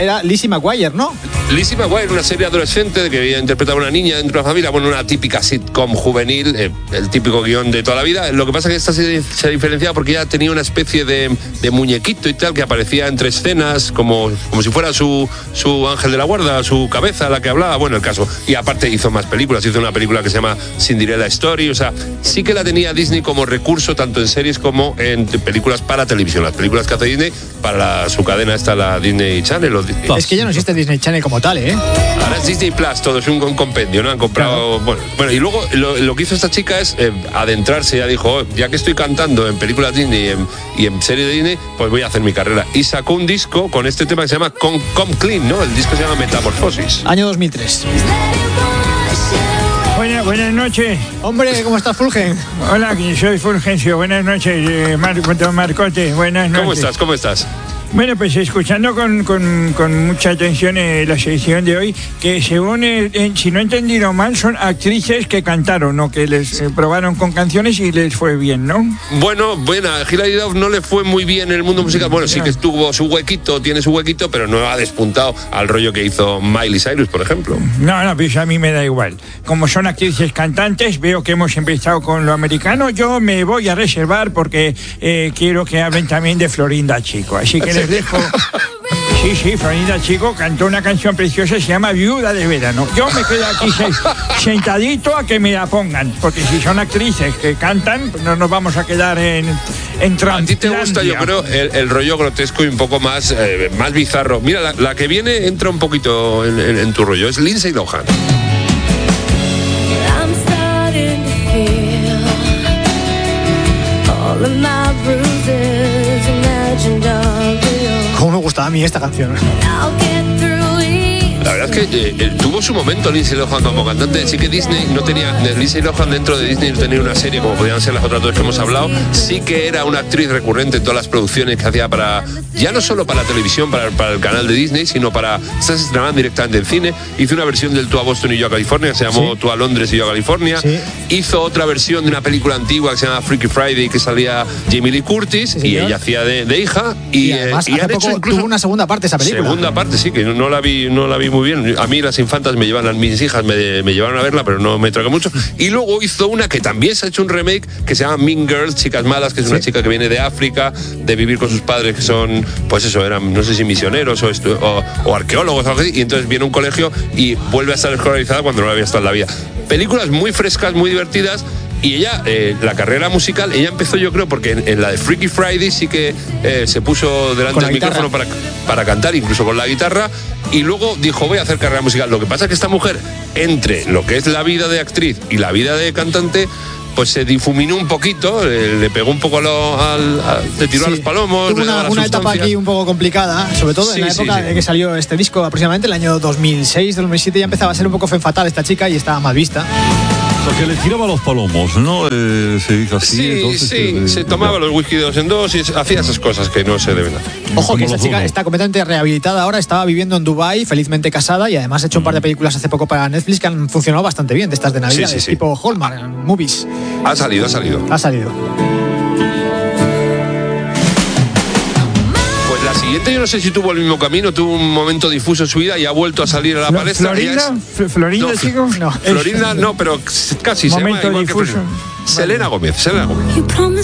era Lizzie McGuire, ¿no? Lizzie McGuire, una serie adolescente que interpretaba a una niña dentro de una familia, bueno, una típica sitcom juvenil, el típico guión de toda la vida. Lo que pasa es que esta se diferenciaba porque ella tenía una especie de muñequito y tal que aparecía entre escenas como si fuera su ángel de la guarda, su cabeza, la que hablaba, bueno, el caso. Y aparte hizo más películas, hizo una película que se llama Cinderella Story, o sea, sí que la tenía Disney como recurso tanto en series como en películas para televisión. Las películas que hace Disney para su cadena está la Disney Channel. Es que ya no existe Disney Channel como tal, ¿eh? Ahora es Disney Plus, todo es un compendio, ¿no? Han comprado... Claro. Bueno, y luego lo que hizo esta chica es adentrarse, ya dijo, ya que estoy cantando en películas Disney y en series de Disney, pues voy a hacer mi carrera. Y sacó un disco con este tema que se llama Come Clean, ¿no? El disco se llama Metamorfosis. Año 2003. Buenas noches. Hombre, ¿cómo estás, Fulgen? Hola, soy Fulgencio. Buenas noches, Marcote. Buenas noches. ¿Cómo estás? Bueno, pues escuchando con mucha atención la sección de hoy, que según, si no he entendido mal, son actrices que cantaron, ¿no? Que les probaron con canciones y les fue bien, ¿no? Bueno, a Hilary Duff no le fue muy bien en el mundo musical. Bueno, sí que tuvo su huequito, tiene su huequito, pero no ha despuntado al rollo que hizo Miley Cyrus, por ejemplo. No, pues a mí me da igual. Como son actrices cantantes, veo que hemos empezado con lo americano. Yo me voy a reservar porque quiero que hablen también de Florinda Chico. Así que les dejo. Sí, Florinda Chico cantó una canción preciosa, se llama Viuda de Verano. Yo me quedo aquí sentadito a que me la pongan, porque si son actrices que cantan, pues no nos vamos a quedar en A ti te gusta, yo creo, el rollo grotesco y un poco más bizarro. Mira, la que viene entra un poquito en tu rollo, es Lindsay Lohan. ¿Cómo me gustaba a mí esta canción? La verdad es que tuvo su momento Lindsay Lohan como cantante. Sí que Disney no tenía, Lindsay Lohan dentro de Disney no tenía una serie como podían ser las otras dos que hemos hablado. Sí que era una actriz recurrente en todas las producciones que hacía ya no solo para la televisión, para el canal de Disney, sino se estrenaban directamente en cine. Hizo una versión del Tú a Boston y yo a California, que se llamó Tú a Londres y yo a California. Sí. Hizo otra versión de una película antigua que se llama Freaky Friday, que salía Jamie Lee Curtis, y ella hacía de hija. Y además hace poco tuvo una segunda parte esa película. Segunda parte, sí, que no la vi muy bien. A mí las infantas mis hijas me llevaron a verla, pero no me traga mucho. Y luego hizo una que también se ha hecho un remake, que se llama Mean Girls, Chicas Malas, que es una chica que viene de África, de vivir con sus padres que son, pues eso, eran, no sé si misioneros o arqueólogos o algo así, y entonces viene a un colegio y vuelve a estar escolarizada cuando no la había estado en la vida. Películas muy frescas, muy divertidas. Y ella, la carrera musical, ella empezó, yo creo, porque en la de Freaky Friday sí que se puso delante del micrófono para cantar, incluso con la guitarra, y luego dijo, voy a hacer carrera musical. Lo que pasa es que esta mujer, entre lo que es la vida de actriz y la vida de cantante, pues se difuminó un poquito, le pegó un poco le tiró a los palomos. Tuvo una etapa aquí un poco complicada, sobre todo en la época de que salió este disco, aproximadamente el año 2006, 2007, ya empezaba a ser un poco femme fatal esta chica y estaba mal vista. Porque le tiraba los palomos, ¿no? Se dijo así. Se tomaba los whisky de 2 en 2 y hacía esas cosas que no se deben hacer. Ojo, que esta chica está completamente rehabilitada ahora, estaba viviendo en Dubái, felizmente casada, y además ha hecho un par de películas hace poco para Netflix que han funcionado bastante bien, de estas de Navidad, tipo Hallmark Movies. Ha salido. La siguiente, yo no sé si tuvo el mismo camino, tuvo un momento difuso en su vida y ha vuelto a salir a la palestra. ¿Florinda, chico? No. Florinda no, pero casi. Momento difuso. Selena Gómez.